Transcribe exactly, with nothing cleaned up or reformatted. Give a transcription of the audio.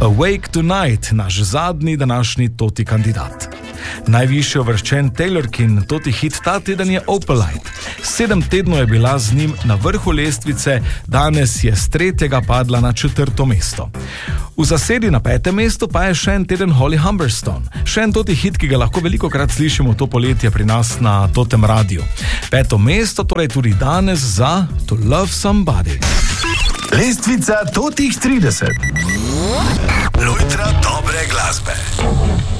Awake Tonight, naš zadnji današnji Toti kandidat. Najvišje uvrščen Taylorkin Toti hit ta teden je Opalite. Sedem tednov je bila z njim na vrhu lestvice, danes je z tretjega padla na četrto mesto. V zasedi na petem mestu pa je še en teden Holly Humberstone. Še en Toti hit, ki ga lahko velikokrat slišimo to poletje pri nas na Totem radiju. Peto mesto torej tudi danes za To Love Somebody. Lestvica Totih trideset. Lojtra dobre glasbe.